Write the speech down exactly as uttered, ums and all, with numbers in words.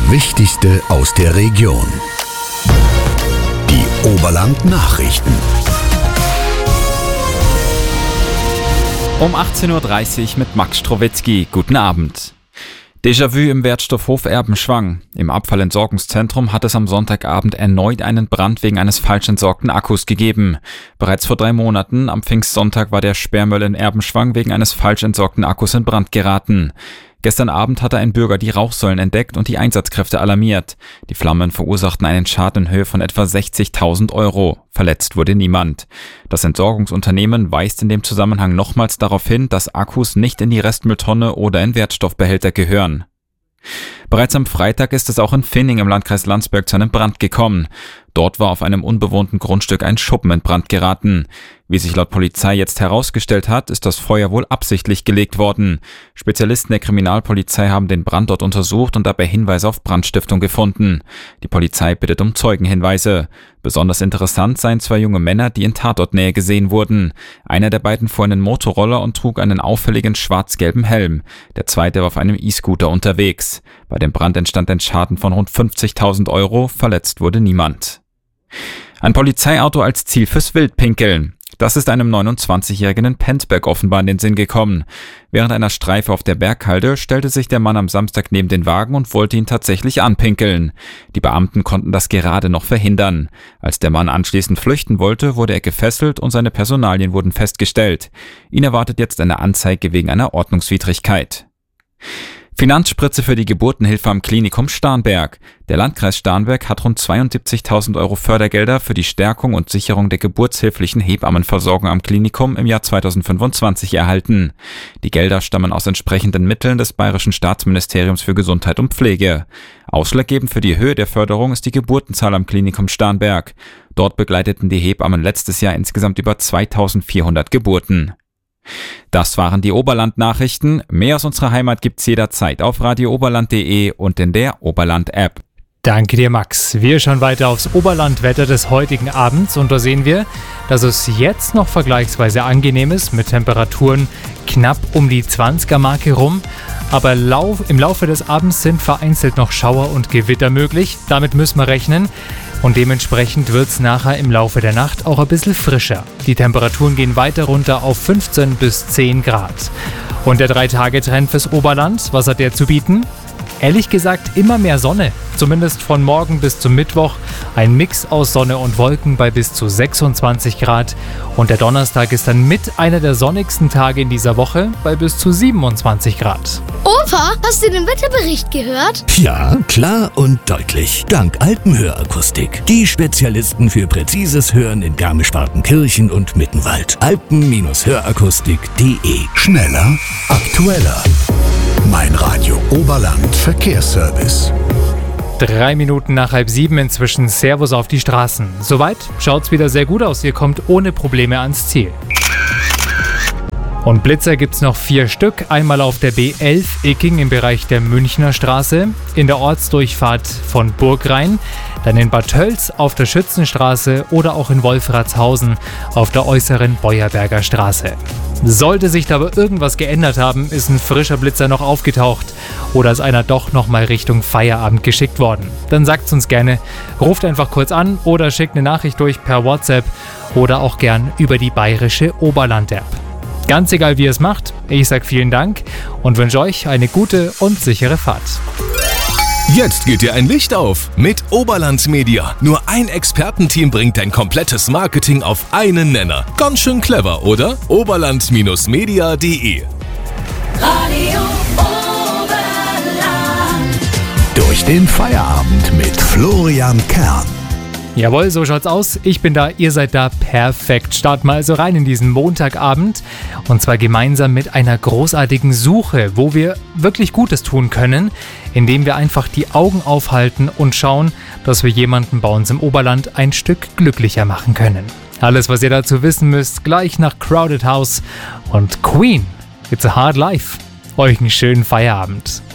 Wichtigste aus der Region. Die Oberland-Nachrichten. Um achtzehn Uhr dreißig mit Max Strowetzky. Guten Abend. Déjà-vu im Wertstoffhof Erbenschwang. Im Abfallentsorgungszentrum hat es am Sonntagabend erneut einen Brand wegen eines falsch entsorgten Akkus gegeben. Bereits vor drei Monaten, am Pfingstsonntag, war der Sperrmüll in Erbenschwang wegen eines falsch entsorgten Akkus in Brand geraten. Gestern Abend hatte ein Bürger die Rauchsäulen entdeckt und die Einsatzkräfte alarmiert. Die Flammen verursachten einen Schaden in Höhe von etwa sechzigtausend Euro. Verletzt wurde niemand. Das Entsorgungsunternehmen weist in dem Zusammenhang nochmals darauf hin, dass Akkus nicht in die Restmülltonne oder in Wertstoffbehälter gehören. Bereits am Freitag ist es auch in Finning im Landkreis Landsberg zu einem Brand gekommen. Dort war auf einem unbewohnten Grundstück ein Schuppen in Brand geraten. Wie sich laut Polizei jetzt herausgestellt hat, ist das Feuer wohl absichtlich gelegt worden. Spezialisten der Kriminalpolizei haben den Brand dort untersucht und dabei Hinweise auf Brandstiftung gefunden. Die Polizei bittet um Zeugenhinweise. Besonders interessant seien zwei junge Männer, die in Tatortnähe gesehen wurden. Einer der beiden fuhr einen Motorroller und trug einen auffälligen schwarz-gelben Helm. Der zweite war auf einem E-Scooter unterwegs. Bei dem Brand entstand ein Schaden von rund fünfzigtausend Euro, verletzt wurde niemand. Ein Polizeiauto als Ziel fürs Wildpinkeln. Das ist einem neunundzwanzigjährigen in Penzberg offenbar in den Sinn gekommen. Während einer Streife auf der Berghalde stellte sich der Mann am Samstag neben den Wagen und wollte ihn tatsächlich anpinkeln. Die Beamten konnten das gerade noch verhindern. Als der Mann anschließend flüchten wollte, wurde er gefesselt und seine Personalien wurden festgestellt. Ihn erwartet jetzt eine Anzeige wegen einer Ordnungswidrigkeit. Finanzspritze für die Geburtenhilfe am Klinikum Starnberg. Der Landkreis Starnberg hat rund zweiundsiebzigtausend Euro Fördergelder für die Stärkung und Sicherung der geburtshilflichen Hebammenversorgung am Klinikum im Jahr zweitausendfünfundzwanzig erhalten. Die Gelder stammen aus entsprechenden Mitteln des Bayerischen Staatsministeriums für Gesundheit und Pflege. Ausschlaggebend für die Höhe der Förderung ist die Geburtenzahl am Klinikum Starnberg. Dort begleiteten die Hebammen letztes Jahr insgesamt über zweitausendvierhundert Geburten. Das waren die Oberland-Nachrichten. Mehr aus unserer Heimat gibt's jederzeit auf radio oberland punkt de und in der Oberland-App. Danke dir, Max. Wir schauen weiter aufs Oberlandwetter des heutigen Abends und da sehen wir, dass es jetzt noch vergleichsweise angenehm ist mit Temperaturen knapp um die zwanziger-Marke rum. Aber lauf, im Laufe des Abends sind vereinzelt noch Schauer und Gewitter möglich. Damit müssen wir rechnen. Und dementsprechend wird es nachher im Laufe der Nacht auch ein bisschen frischer. Die Temperaturen gehen weiter runter auf fünfzehn bis zehn Grad. Und der drei-Tage-Trend fürs Oberland, was hat der zu bieten? Ehrlich gesagt immer mehr Sonne, zumindest von morgen bis zum Mittwoch. Ein Mix aus Sonne und Wolken bei bis zu sechsundzwanzig Grad. Und der Donnerstag ist dann mit einer der sonnigsten Tage in dieser Woche bei bis zu siebenundzwanzig Grad. Opa, hast du den Wetterbericht gehört? Ja, klar und deutlich. Dank Alpenhörakustik. Die Spezialisten für präzises Hören in Garmisch-Partenkirchen und Mittenwald. alpen Hörakustik punkt de. Schneller, aktueller. Mein Radio Oberland Verkehrsservice. Drei Minuten nach halb sieben inzwischen. Servus auf die Straßen. Soweit schaut's wieder sehr gut aus. Ihr kommt ohne Probleme ans Ziel. Und Blitzer gibt's noch vier Stück. Einmal auf der B elf Icking im Bereich der Münchner Straße, in der Ortsdurchfahrt von Burgrhein, dann in Bad Tölz auf der Schützenstraße oder auch in Wolfratshausen auf der äußeren Beuerberger Straße. Sollte sich da aber irgendwas geändert haben, ist ein frischer Blitzer noch aufgetaucht oder ist einer doch nochmal Richtung Feierabend geschickt worden, dann sagt's uns gerne. Ruft einfach kurz an oder schickt eine Nachricht durch per WhatsApp oder auch gern über die bayerische Oberland-App. Ganz egal, wie ihr es macht, ich sage vielen Dank und wünsche euch eine gute und sichere Fahrt. Jetzt geht dir ein Licht auf mit Oberland Media. Nur ein Expertenteam bringt dein komplettes Marketing auf einen Nenner. Ganz schön clever, oder? oberland Media punkt de. Radio Oberland. Durch den Feierabend mit Florian Kern. Jawohl, so schaut's aus. Ich bin da, ihr seid da. Perfekt. Starten wir also rein in diesen Montagabend. Und zwar gemeinsam mit einer großartigen Suche, wo wir wirklich Gutes tun können, indem wir einfach die Augen aufhalten und schauen, dass wir jemanden bei uns im Oberland ein Stück glücklicher machen können. Alles, was ihr dazu wissen müsst, gleich nach Crowded House und Queen. It's a hard life. Euch einen schönen Feierabend.